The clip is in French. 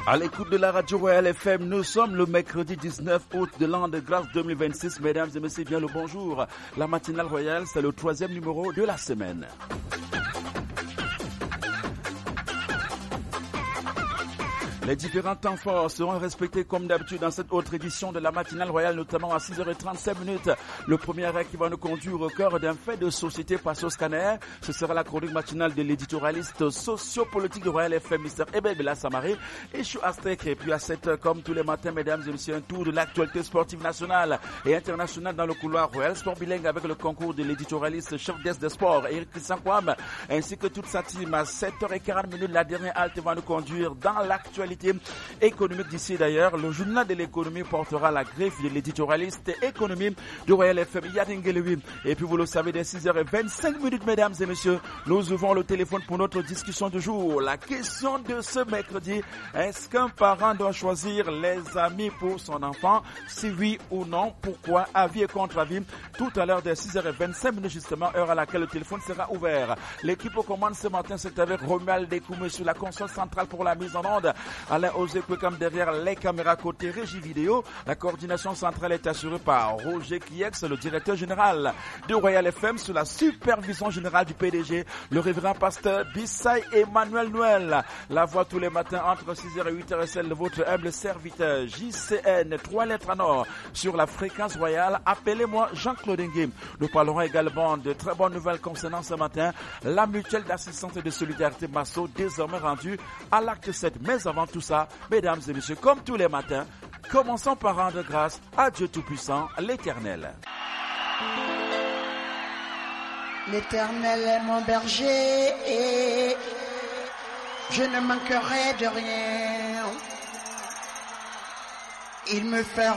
À l'écoute de la radio Royal FM, nous sommes le mercredi 19 août de l'an de grâce 2026. Mesdames et messieurs, bien le bonjour. La matinale royale, c'est le 3e numéro de la semaine. Les différents temps forts seront respectés comme d'habitude dans cette autre édition de la matinale royale, notamment à 6h35. Le premier arrêt qui va nous conduire au cœur d'un fait de société passe au scanner. Ce sera la chronique matinale de l'éditorialiste sociopolitique de Royal FM, Mr. Ebel Bella Samari. Et je suis Aztec. Et puis à 7h, comme tous les matins, mesdames et messieurs, un tour de l'actualité sportive nationale et internationale dans le couloir Royal Sport Bilingue avec le concours de l'éditorialiste chef desk des sports, Eric Sankwam, ainsi que toute sa team. À 7h40, la dernière halte va nous conduire dans l'actualité économique d'ici d'ailleurs. Le journal de l'économie portera la griffe de l'éditorialiste économie de Royal FM Yadingelewi. Et puis vous le savez, dès 6h25, mesdames et messieurs, nous ouvrons le téléphone pour notre discussion du jour. La question de ce mercredi, est-ce qu'un parent doit choisir les amis pour son enfant? Si oui ou non, pourquoi? Avis et contre-avis. Tout à l'heure dès 6h25 justement, heure à laquelle le téléphone sera ouvert. L'équipe au commande ce matin, c'est avec Romuald Dekoumé sur la console centrale pour la mise en onde. Alain Ozekwekam derrière les caméras côté régie vidéo. La coordination centrale est assurée par Roger Kiex, le directeur général de Royal FM, sous la supervision générale du PDG, le révérend pasteur Bissay Emmanuel Noël. La voix tous les matins entre 6h et 8h est celle de votre humble serviteur JCN, 3 lettres en or, sur la fréquence royale. Appelez-moi Jean-Claude Nguim. Nous parlerons également de très bonnes nouvelles concernant ce matin la mutuelle d'assistance et de solidarité Masso, désormais rendue à l'acte 7. Mais avant tout ça, mesdames et messieurs, comme tous les matins, commençons par rendre grâce à Dieu Tout-Puissant, l'Éternel. L'Éternel est mon berger et je ne manquerai de rien. Il me fait